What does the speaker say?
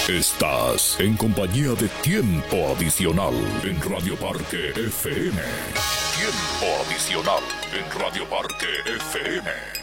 Estás en compañía de Tiempo Adicional en Radio Parque FM. Tiempo Adicional en Radio Parque FM.